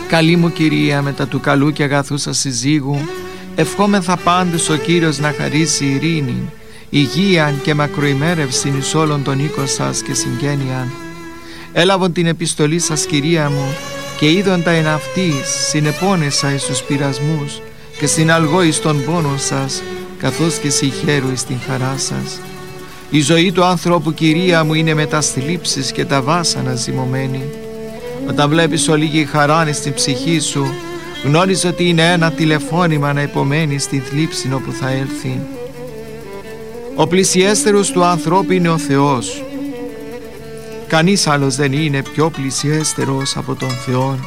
Καλή μου Κυρία, μετά του καλού και αγαθού σας συζύγου, ευχόμεθα πάντως ο Κύριος να χαρίσει ειρήνη, υγείαν και μακροημέρευσιν εις όλων των οίκων σας και συγγένειαν. Έλαβον την επιστολή σας, Κυρία μου, και είδοντα εν αυτής συνεπώνεσα εις τους πειρασμούς και συναλγώ εις τον πόνον σας, καθώς και συγχαίρω εις την χαρά σας. Η ζωή του ανθρώπου, Κυρία μου, είναι με τα θλίψεις και τα βάσανα ζυμωμένη. Όταν βλέπεις ολίγη χαρά στην ψυχή σου, γνώριζε ότι είναι ένα τηλεφώνημα να υπομένει στην θλίψη όπου θα έλθει. Ο πλησιέστερος του ανθρώπου είναι ο Θεός. Κανείς άλλος δεν είναι πιο πλησιέστερος από τον Θεό.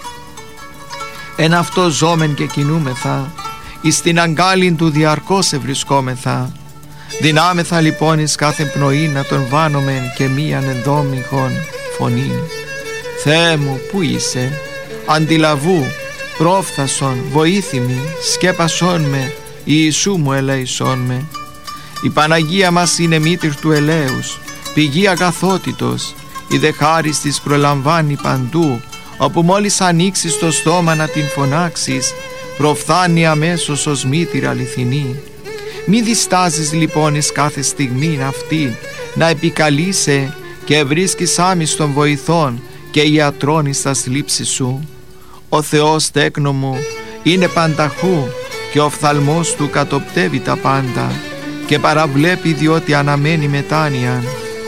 Εν αυτό ζώμεν και κινούμεθα, εις την αγκάλιν του διαρκώς ευρισκόμεθα. Δυνάμεθα λοιπόν εις κάθε πνοή να τον βάνομεν και μίαν ενδόμηχον φωνήν. Θεέ μου, πού είσαι, αντιλαβού, πρόφθασον, βοήθημη, σκέπασόν με, Ιησού μου ελέησόν με. Η Παναγία μας είναι μήτρ του ελέους, πηγή αγαθότητος, η δε χάρις της προλαμβάνει παντού, όπου μόλις ανοίξεις το στόμα να την φωνάξεις, προφθάνει αμέσως ως μήτηρ αληθινή. Μη διστάζεις λοιπόν εις κάθε στιγμή αυτή να επικαλείσαι και βρίσκεις άμυστον βοηθών και ιατρών εις τα θλίψη σου. Ο Θεός, τέκνο μου, είναι πανταχού και ο οφθαλμός του κατοπτεύει τα πάντα και παραβλέπει διότι αναμένει μετάνοιαν.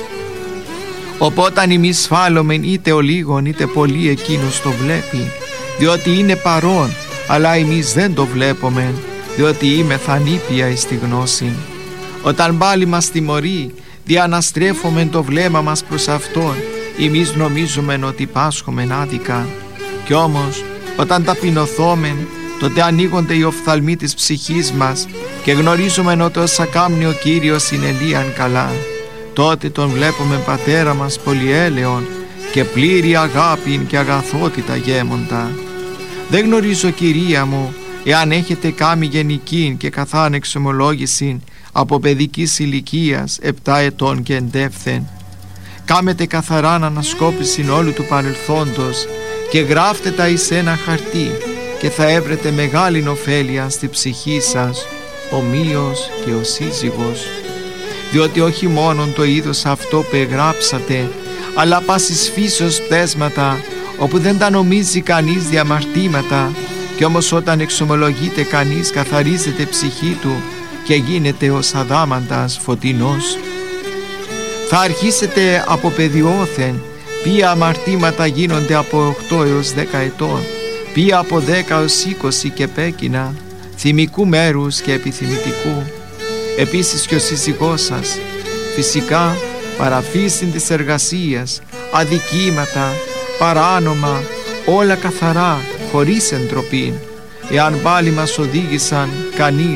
Οπότε ημείς σφάλομεν είτε ο λίγον είτε πολύ, εκείνος το βλέπει, διότι είναι παρόν, αλλά εμείς δεν το βλέπομεν, διότι είμεθα νήπια εις τη γνώση. Όταν πάλι μας τιμωρεί, διαναστρέφομεν το βλέμμα μας προς Αυτόν, εμείς νομίζομεν ότι πάσχομεν άδικα. Κι όμως όταν ταπεινωθόμεν, τότε ανοίγονται οι οφθαλμοί της ψυχής μας και γνωρίζομεν ότι όσα κάμνει ο Κύριος είναι λίαν καλά. Τότε τον βλέπουμε Πατέρα μας πολυέλεον και πλήρη αγάπην και αγαθότητα γέμοντα. Δεν γνωρίζω, Κυρία μου, εάν έχετε κάμει γενικήν και καθάν εξομολόγησιν από παιδικής ηλικίας 7 ετών και εντεύθεν. Κάμετε καθαράν ανασκόπησιν όλου του παρελθόντος και γράφτε τα εις ένα χαρτί και θα έβρετε μεγάλην ωφέλεια στη ψυχή σας, ομοίως και ο σύζυγος. Διότι όχι μόνον το είδος αυτό που εγγράψατε, αλλά πάσης φύσεως πτέσματα, όπου δεν τα νομίζει κανείς διαμαρτήματα, κι όμως όταν εξομολογείται κανείς καθαρίζεται ψυχή του και γίνεται ως αδάμαντας φωτεινός. Θα αρχίσετε από παιδιόθεν, ποια αμαρτήματα γίνονται από 8 έως 10 ετών, ποια από 10 έως 20 και πέκυνα, θυμικού μέρους και επιθυμητικού. Επίσης και ο σύζυγός σας, φυσικά παραφύσιν της εργασίας, αδικήματα, παράνομα, όλα καθαρά, χωρίς εντροπή. Εάν πάλι μας οδήγησαν κανείς